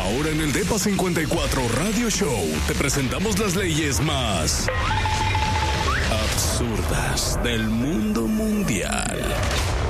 Ahora en el DEPA 54 Radio Show te presentamos las leyes más absurdas del mundo mundial.